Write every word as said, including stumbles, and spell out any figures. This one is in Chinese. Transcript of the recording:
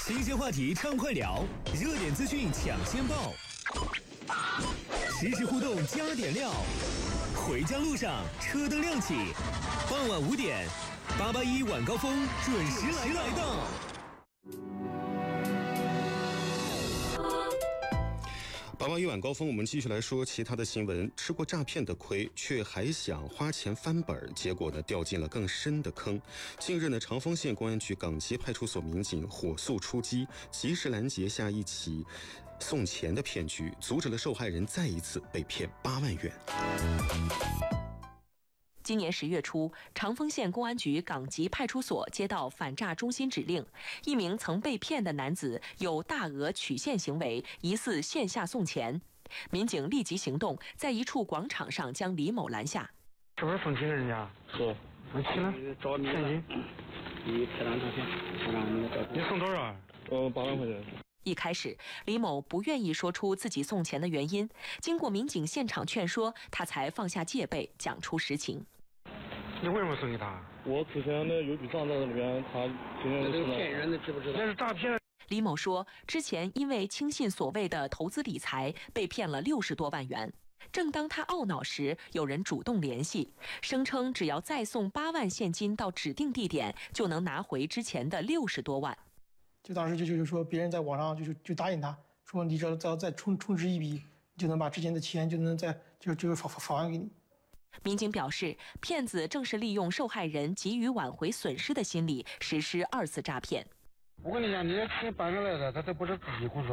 新鲜话题畅快聊，热点资讯抢先报，实时互动加点料。回家路上车灯亮起，傍晚五点，八八一晚高峰准时来到。八八一晚高峰，我们继续来说其他的新闻。吃过诈骗的亏，却还想花钱翻本，结果呢掉进了更深的坑。近日呢，长丰县公安局港街派出所民警火速出击，及时拦截下一起送钱的骗局，阻止了受害人再一次被骗八万元。 今年十月初，长丰县公安局港集派出所接到反诈中心指令，一名曾被骗的男子有大额取现行为，疑似线下送钱。民警立即行动，在一处广场上将李某拦下。 是不是送钱给人家？ 是。 送钱了？ 找你现金？ 你拍张照片，拍张你的照片。 你送多少？ 呃，八万块钱。 一开始，李某不愿意说出自己送钱的原因，经过民警现场劝说，他才放下戒备，讲出实情。 你为什么送给他？ 我之前的有笔账在那里边，他今天这个骗人的，知不知道？那是诈骗。 李某说，之前因为轻信所谓的投资理财，被骗了六十多万元。正当他懊恼时，有人主动联系，声称只要再送八万现金到指定地点，就能拿回之前的六十多万。 就当时就就是说，别人在网上就是就答应他说，你只要再再充充值一笔，你就能把之前的钱就能再就就返返还给你。 民警表示，骗子正是利用受害人急于挽回损失的心理，实施二次诈骗。 我跟你讲，你的钱办下来的，他都不是自己工作。